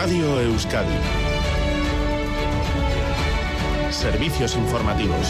Radio Euskadi. Servicios informativos.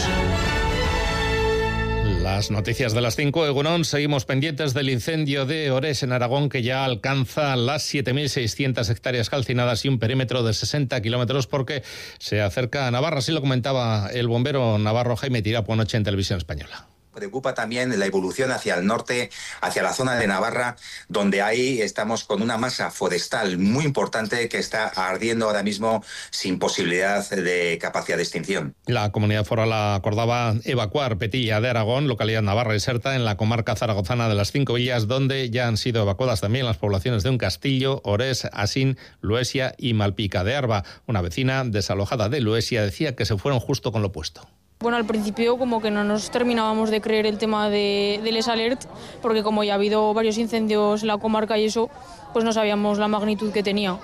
Las noticias de las 5, Egunon. Seguimos pendientes del incendio de Orés en Aragón, que ya alcanza las 7.600 hectáreas calcinadas y un perímetro de 60 kilómetros, porque se acerca a Navarra. Así lo comentaba el bombero navarro Jaime Tirapu anoche en Televisión Española. Preocupa también la evolución hacia el norte, hacia la zona de Navarra, donde ahí estamos con una masa forestal muy importante que está ardiendo ahora mismo sin posibilidad de capacidad de extinción. La comunidad foral acordaba evacuar Petilla de Aragón, localidad navarra y Serta, en la comarca zaragozana de las 5 villas, donde ya han sido evacuadas también las poblaciones de Uncastillo, Orés, Asín, Luesia y Malpica de Arba. Una vecina desalojada de Luesia decía que se fueron justo con lo puesto. Bueno, al principio como que no nos terminábamos de creer el tema del Les Alert, porque como ya ha habido varios incendios en la comarca y eso, pues no sabíamos la magnitud que tenía.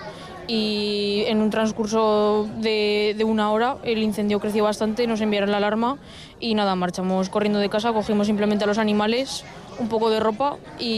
Y en un transcurso de una hora el incendio creció bastante, nos enviaron la alarma y nada, marchamos corriendo de casa, cogimos simplemente a los animales, un poco de ropa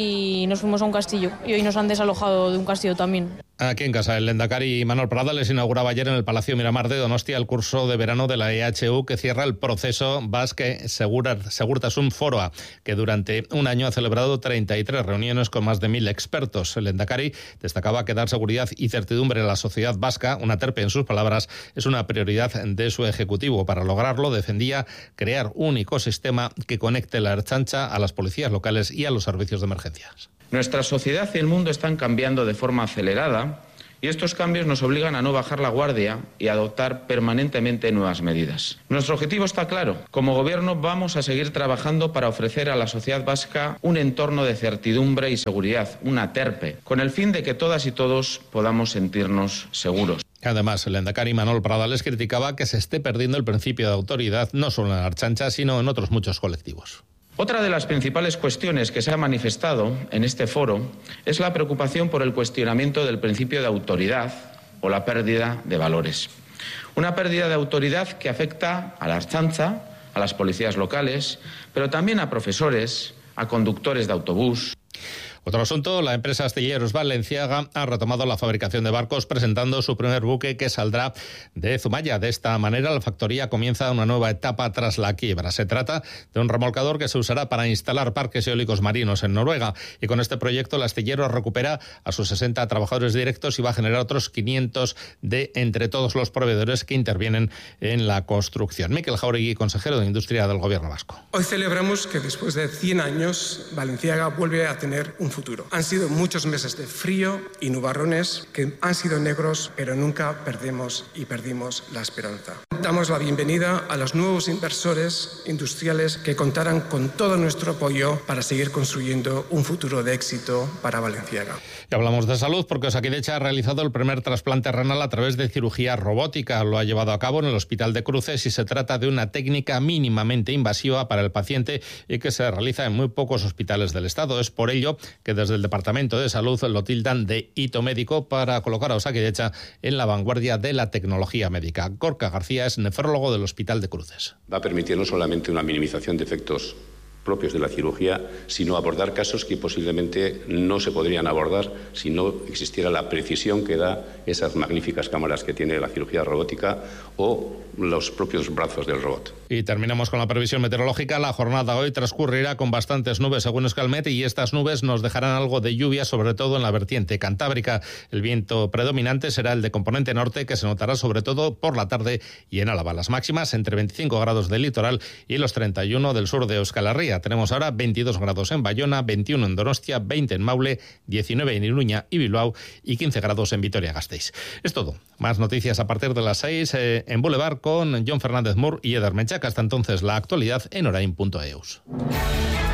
y nos fuimos a un castillo. Y hoy nos han desalojado de un castillo también. Aquí en casa, el lehendakari Manuel Pradales inauguraba ayer en el Palacio Miramar de Donostia el curso de verano de la EHU, que cierra el proceso Basque Segurtasun Foroa, que durante un año ha celebrado 33 reuniones con más de 1.000 expertos. El lehendakari destacaba que dar seguridad y certidumbre a la sociedad vasca, una terpe en sus palabras, es una prioridad de su ejecutivo. Para lograrlo, defendía crear un ecosistema que conecte la Ertzaintza a las policías locales y a los servicios de emergencias. Nuestra sociedad y el mundo están cambiando de forma acelerada y estos cambios nos obligan a no bajar la guardia y a adoptar permanentemente nuevas medidas. Nuestro objetivo está claro. Como Gobierno vamos a seguir trabajando para ofrecer a la sociedad vasca un entorno de certidumbre y seguridad, una terpe, con el fin de que todas y todos podamos sentirnos seguros. Además, el lehendakari Manuel Pradales criticaba que se esté perdiendo el principio de autoridad no solo en la Ertzaintza, sino en otros muchos colectivos. Otra de las principales cuestiones que se ha manifestado en este foro es la preocupación por el cuestionamiento del principio de autoridad o la pérdida de valores. Una pérdida de autoridad que afecta a la Ertzaintza, a las policías locales, pero también a profesores, a conductores de autobús. Otro asunto, la empresa Astilleros Balenciaga ha retomado la fabricación de barcos presentando su primer buque que saldrá de Zumaya. De esta manera, la factoría comienza una nueva etapa tras la quiebra. Se trata de un remolcador que se usará para instalar parques eólicos marinos en Noruega. Y con este proyecto, el astillero recupera a sus 60 trabajadores directos y va a generar otros 500 de entre todos los proveedores que intervienen en la construcción. Mikel Jauregui, consejero de Industria del Gobierno vasco. Hoy celebramos que después de 100 años, Balenciaga vuelve a tener un futuro. Han sido muchos meses de frío y nubarrones que han sido negros, pero nunca perdimos la esperanza. Damos la bienvenida a los nuevos inversores industriales que contarán con todo nuestro apoyo para seguir construyendo un futuro de éxito para Balenciaga. Y hablamos de salud porque Osakidetza ha realizado el primer trasplante renal a través de cirugía robótica. Lo ha llevado a cabo en el Hospital de Cruces y se trata de una técnica mínimamente invasiva para el paciente y que se realiza en muy pocos hospitales del Estado. Es por ello que desde el Departamento de Salud lo tildan de hito médico para colocar a Osakidetza en la vanguardia de la tecnología médica. Gorka García es nefrólogo del Hospital de Cruces. Va a permitir no solamente una minimización de efectos propios de la cirugía, sino abordar casos que posiblemente no se podrían abordar si no existiera la precisión que da esas magníficas cámaras que tiene la cirugía robótica o los propios brazos del robot. Y terminamos con la previsión meteorológica. La jornada hoy transcurrirá con bastantes nubes según Euskalmet y estas nubes nos dejarán algo de lluvia, sobre todo en la vertiente cantábrica. El viento predominante será el de componente norte, que se notará sobre todo por la tarde y en Álava. Las máximas entre 25 grados del litoral y los 31 del sur de Euskal Herria. Tenemos ahora 22 grados en Bayona, 21 en Donostia, 20 en Maule, 19 en Iruña y Bilbao y 15 grados en Vitoria-Gasteiz. Es todo. Más noticias a partir de las 6 en Boulevard con Jon Fernández Mur y Eder Menchaca. Hasta entonces, la actualidad en orain.eus.